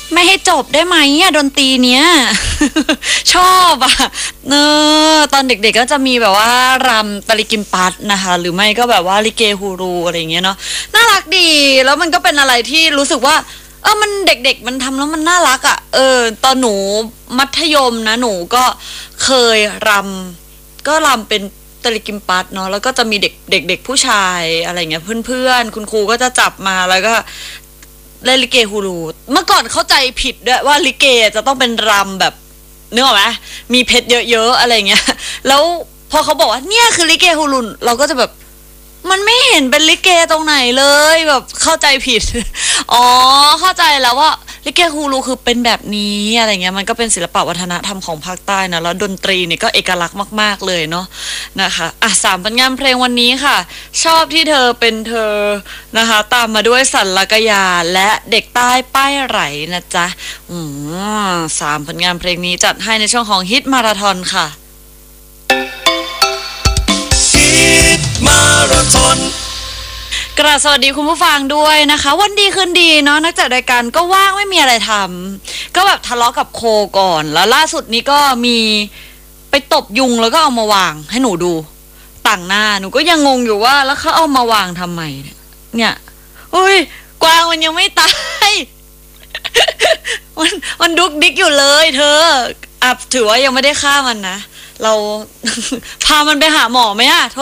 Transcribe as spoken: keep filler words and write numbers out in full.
ไม่ให้จบได้ไหมอะดนตรีเนี้ย ชอบอะเนอตอนเด็กๆก็จะมีแบบว่ารำตะลิกิมปัตนะคะหรือไม่ก็แบบว่าลิเกฮูรูอะไรอย่างเงี้ยเนาะน่ารักดีแล้วมันก็เป็นอะไรที่รู้สึกว่าเออมันเด็กๆมันทำแล้วมันน่ารักอะเออตอนหนูมัธยมนะหนูก็เคยรำก็รำเป็นตะลิกิมปัตเนาะแล้วก็จะมีเด็กเด็กๆผู้ชายอะไรเงี้ยเพื่อนๆคุณครูก็จะจับมาแล้วก็ เล่นลิเกฮูลูเมื่อก่อนเข้าใจผิดด้วยว่าลิเกจะต้องเป็นรำแบบนึกออกไหมมีเพชรเยอะๆอะไรเงี้ยแล้วพอเขาบอกว่าเนี่ยคือลิเกฮูลูเราก็จะแบบมันไม่เห็นเป็นลิเกตรงไหนเลยแบบเข้าใจผิดอ๋อเข้าใจแล้วว่าลิเกฮูลูคือเป็นแบบนี้อะไรเงี้ยมันก็เป็นศิลปะวัฒนธรรมของภาคใต้นะแล้วดนตรีเนี่ยก็เอกลักษณ์มากๆเลยเนาะนะคะอ่ะสามผลงานเพลงวันนี้ค่ะชอบที่เธอเป็นเธอนะคะตามมาด้วยสันลกยาและเด็กใต้ป้ายไหลนะจ๊ะอืมสามผลงานเพลงนี้จัดให้ในช่วงของฮิตมาราธอนค่ะมาราธอนกราบสวัสดีคุณผู้ฟังด้วยนะคะวันดีคืนดีเนาะนักจัดรายการก็ว่างไม่มีอะไรทำก็แบบทะเลาะกับโคก่อนแล้วล่าสุดนี้ก็มีไปตบยุงแล้วก็เอามาวางให้หนูดูต่างหน้าหนูก็ยังงงอยู่ว่าแล้วเขาเอามาวางทำไมเนี่ยเนี่ยอุ้ยกวางมันยังไม่ตายมันมันดุกดิกอยู่เลยเธออ่ะถือว่ายังไม่ได้ฆ่ามันนะเราพามันไปหาหมอไหมอะ